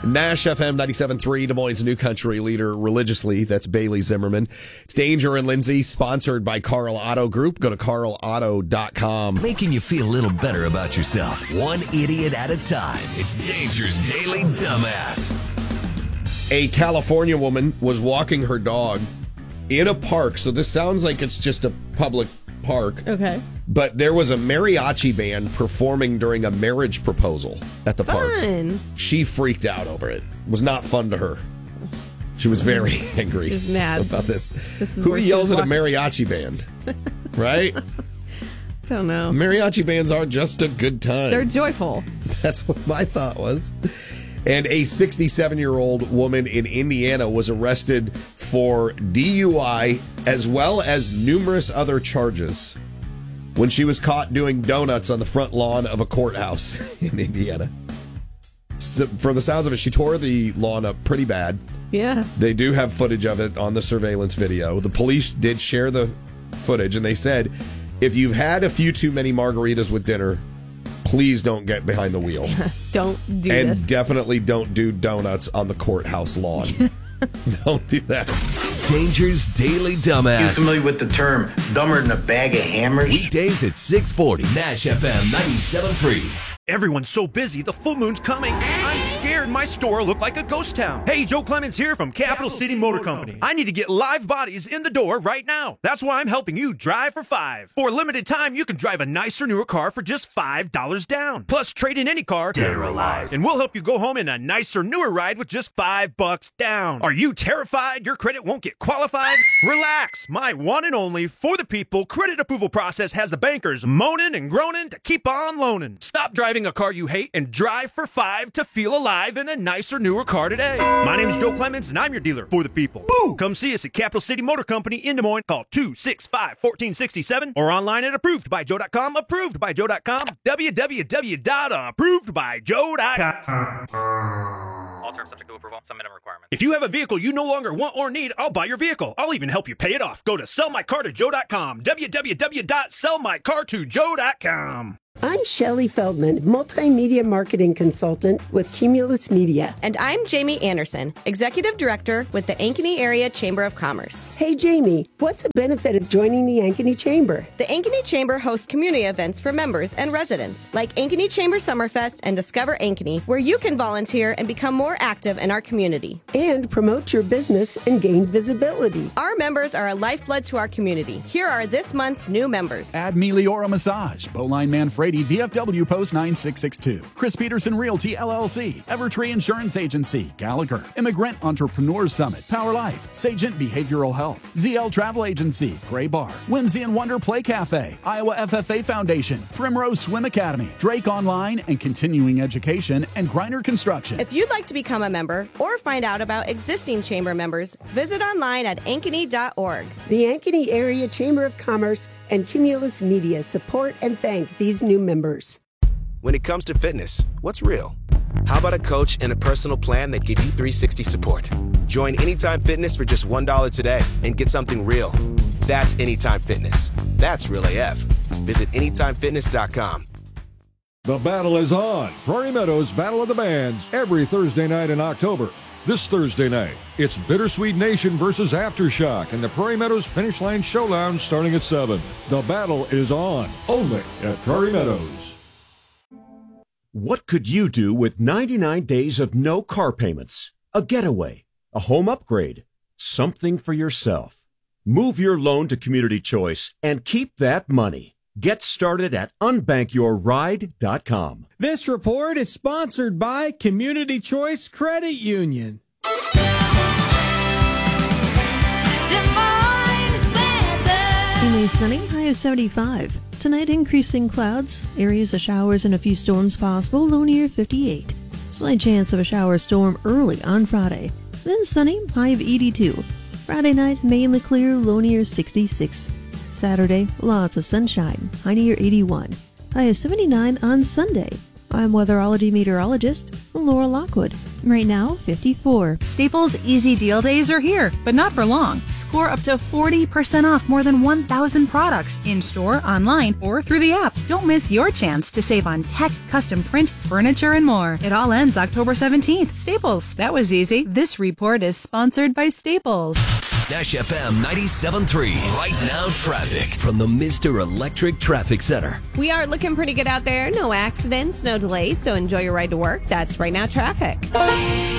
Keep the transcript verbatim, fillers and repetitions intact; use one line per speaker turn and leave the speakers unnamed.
Nash F M ninety-seven point three, Des Moines' new country leader religiously. That's Bailey Zimmerman. It's Danger and Lindsay, sponsored by Carl Auto Group. Go to carl auto dot com.
Making you feel a little better about yourself, one idiot at a time. It's Danger's Daily Dumbass.
A California woman was walking her dog in a park. So this sounds like it's just a public park.
Okay.
But there was a mariachi band performing during a marriage proposal at the park.
Fun.
She freaked out over it. It was not fun to her. She was very angry
She's mad
about this.
this is
Who
where she
yells
was
at a
walking.
mariachi band? Right?
Don't know.
Mariachi bands are just a good time.
They're joyful.
That's what my thought was. And a sixty-seven-year-old woman in Indiana was arrested for D U I as well as numerous other charges when she was caught doing donuts on the front lawn of a courthouse in Indiana. So, from the sounds of it, she tore the lawn up pretty bad.
Yeah.
They do have footage of it on the surveillance video. The police did share the footage, and they said, if you've had a few too many margaritas with dinner, please don't get behind the wheel.
Don't do
and
this.
definitely don't do donuts on the courthouse lawn. Don't do that.
Danger's Daily Dumbass.
You familiar with the term dumber than a bag of hammers?
Weekdays at six forty. Nash F M ninety-seven point three.
Everyone's so busy, the full moon's coming. I'm scared my store will look like a ghost town. Hey, Joe Clemens here from Capital City Motor Company. I need to get live bodies in the door right now. That's why I'm helping you drive for five. For a limited time, you can drive a nicer, newer car for just five dollars down. Plus, trade in any car, dead or alive, and we'll help you go home in a nicer, newer ride with just five bucks down. Are you terrified your credit won't get qualified? Relax. My one and only for the people credit approval process has the bankers moaning and groaning to keep on loaning. Stop driving a car you hate and drive for five to feel alive in a nicer, newer car today. My name is Joe Clemens, and I'm your dealer for the people. Woo! Come see us at Capital City Motor Company in Des Moines. Call two six five, one four six seven or online at approved by joe dot com. approved by joe dot com. w w w dot approved by joe dot com.
All terms subject to approval. Some minimum requirements.
If you have a vehicle you no longer want or need, I'll buy your vehicle. I'll even help you pay it off. Go to sell my car to joe dot com. w w w dot sell my car to joe dot com.
I'm Shelley Feldman, multimedia marketing consultant with Cumulus Media.
And I'm Jamie Anderson, executive director with the Ankeny Area Chamber of Commerce.
Hey, Jamie, what's the benefit of joining the Ankeny Chamber?
The Ankeny Chamber hosts community events for members and residents, like Ankeny Chamber Summerfest and Discover Ankeny, where you can volunteer and become more active in our community.
And promote your business and gain visibility.
Our members are a lifeblood to our community. Here are this month's new members.
Add Meliora Massage, Bowline Manfredi, V F W Post nine six six two, Chris Peterson Realty L L C, Evertree Insurance Agency, Gallagher, Immigrant Entrepreneurs Summit, Power Life, Sagent Behavioral Health, Z L Travel Agency, Gray Bar, Whimsy and Wonder Play Cafe, Iowa F F A Foundation, Primrose Swim Academy, Drake Online and Continuing Education, and Griner Construction.
If you'd like to become a member or find out about existing chamber members, visit online at ankeny dot org.
The Ankeny Area Chamber of Commerce and Cumulus Media support and thank these new members.
When it comes to fitness, what's real? How about a coach and a personal plan that give you three sixty support? Join Anytime Fitness for just one dollar today and get something real. That's Anytime Fitness. That's real A F. Visit anytime fitness dot com.
The battle is on. Prairie Meadows Battle of the Bands every Thursday night in October. This Thursday night, it's Bittersweet Nation versus Aftershock in the Prairie Meadows Finish Line Show Lounge starting at seven. The battle is on, only at Prairie Meadows.
What could you do with ninety-nine days of no car payments? A getaway, a home upgrade, something for yourself. Move your loan to Community Choice and keep that money. Get started at unbank your ride dot com.
This report is sponsored by Community Choice Credit Union.
Mainly sunny, high of seventy-five. Tonight, increasing clouds, areas of showers and a few storms possible, low near fifty-eight. Slight chance of a shower storm early on Friday. Then sunny, high of eighty-two. Friday night, mainly clear, low near sixty-six. Saturday, lots of sunshine, high near eighty-one. High of seventy-nine on Sunday. I'm weatherology meteorologist Laura Lockwood. Right now, fifty-four.
Staples Easy Deal Days are here, but not for long. Score up to forty percent off more than one thousand products in-store, online, or through the app. Don't miss your chance to save on tech, custom print, furniture, and more. It all ends October seventeenth. Staples. That was easy. This report is sponsored by Staples.
Nash F M ninety-seven point three. Right now, traffic from the Mister Electric Traffic Center.
We are looking pretty good out there. No accidents, no delays, so enjoy your ride to work. That's Right Now Traffic.